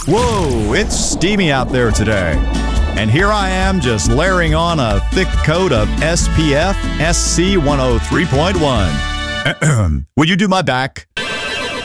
Whoa, it's steamy out there today. And here I am just layering on a thick coat of SPF SC 103.1. Will you do my back?